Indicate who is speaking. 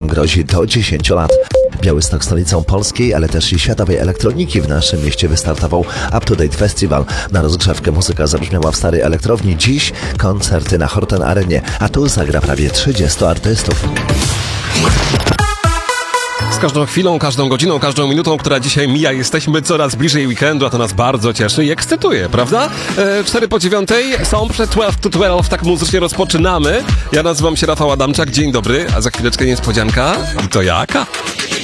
Speaker 1: grozi do 10 lat. Białystok stolicą polskiej, ale też i światowej elektroniki. W naszym mieście wystartował Up to Date Festival. Na rozgrzewkę muzyka zabrzmiała w Starej Elektrowni. Dziś koncerty na Horten Arenie, a tu zagra prawie 30 artystów.
Speaker 2: Z każdą chwilą, każdą godziną, każdą minutą, która dzisiaj mija, jesteśmy coraz bliżej weekendu, a to nas bardzo cieszy i ekscytuje, prawda? 4:09 są przed 12 to 12, tak muzycznie rozpoczynamy. Ja nazywam się Rafał Adamczak, dzień dobry, a za chwileczkę niespodzianka. I to jaka?